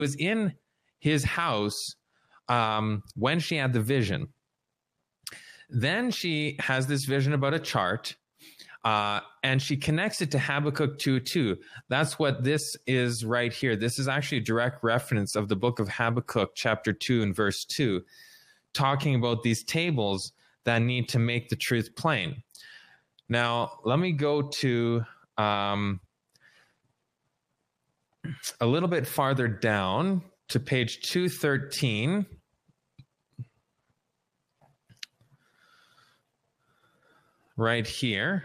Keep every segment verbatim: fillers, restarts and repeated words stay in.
was in his house um, when she had the vision. Then she has this vision about a chart, uh, and she connects it to Habakkuk two two. That's what this is right here. This is actually a direct reference of the book of Habakkuk, chapter two and verse two, talking about these tables that need to make the truth plain. Now, let me go to um, a little bit farther down to page two thirteen. Right here.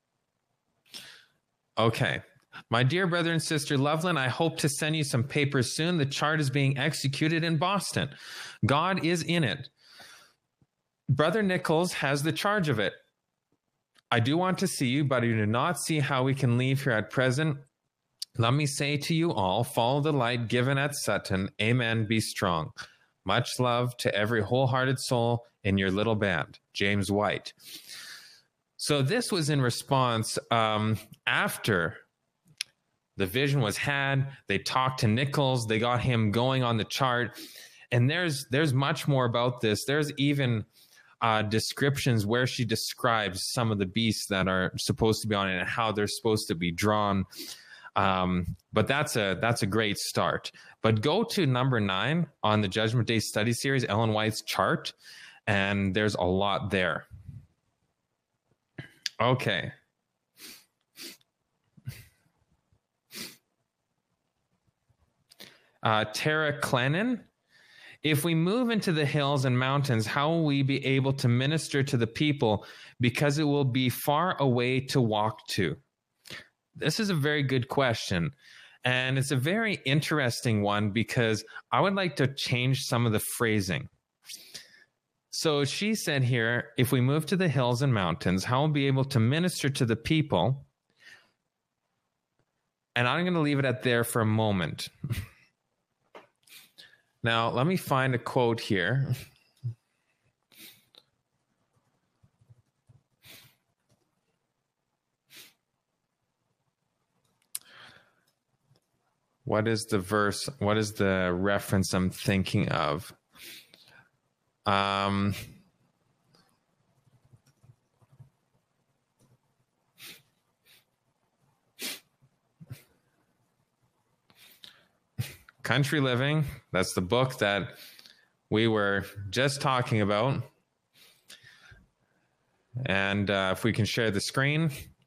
Okay. My dear brother and sister Loveland, I hope to send you some papers soon. The chart is being executed in Boston. God is in it. Brother Nichols has the charge of it. I do want to see you, but I do not see how we can leave here at present. Let me say to you all, follow the light given at Sutton. Amen. Be strong. Much love to every wholehearted soul in your little band. James White. So this was in response um, after the vision was had. They talked to Nichols. They got him going on the chart. And there's there's much more about this. There's even uh, descriptions where she describes some of the beasts that are supposed to be on it and how they're supposed to be drawn. Um, but that's a that's a great start. But go to number nine on the Judgment Day study series, Ellen White's chart, and there's a lot there. Okay. Uh, Tara Clennon. If we move into the hills and mountains, how will we be able to minister to the people because it will be far away to walk to? This is a very good question. And it's a very interesting one because I would like to change some of the phrasing. So she said here, if we move to the hills and mountains, how will we be able to minister to the people? And I'm going to leave it at there for a moment. Now, let me find a quote here. What is the verse? What is the reference I'm thinking of? Um, Country Living, that's the book that we were just talking about. And uh, if we can share the screen.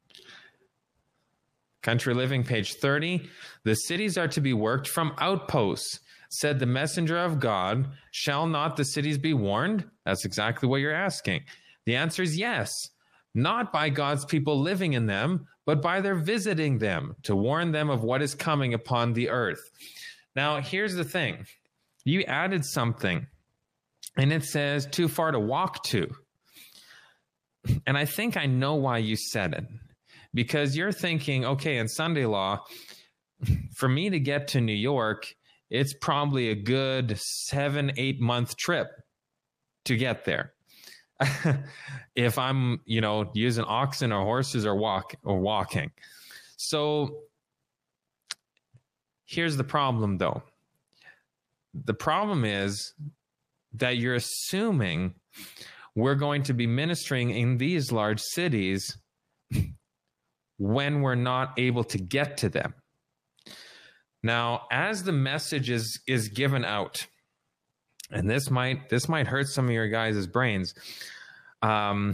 Country Living, page thirty. The cities are to be worked from outposts. Said the messenger of God, shall not the cities be warned? That's exactly what you're asking. The answer is yes. Not by God's people living in them, but by their visiting them to warn them of what is coming upon the earth. Now, here's the thing. You added something, and it says too far to walk to. And I think I know why you said it. Because you're thinking, okay, in Sunday law, for me to get to New York, it's probably a good seven, eight month trip to get there. If I'm, you know, using oxen or horses or walk or walking. So here's the problem, though. The problem is that you're assuming we're going to be ministering in these large cities when we're not able to get to them. Now, as the message is, is given out, and this might this might hurt some of your guys' brains, um,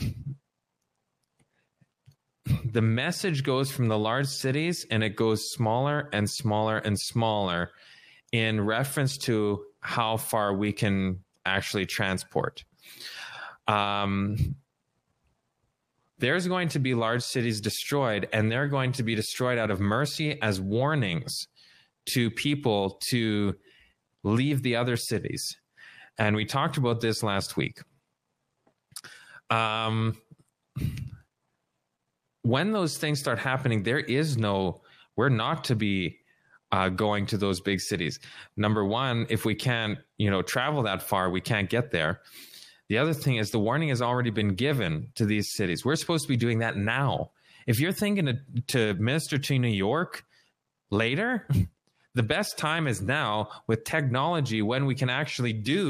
the message goes from the large cities and it goes smaller and smaller and smaller in reference to how far we can actually transport. Um, there's going to be large cities destroyed, and they're going to be destroyed out of mercy as warnings to people to leave the other cities. And we talked about this last week. Um, when those things start happening, there is no, we're not to be uh, going to those big cities. Number one, if we can't, you know, travel that far, we can't get there. The other thing is the warning has already been given to these cities. We're supposed to be doing that now. If you're thinking to, to minister to New York later, The best time is now with technology when we can actually do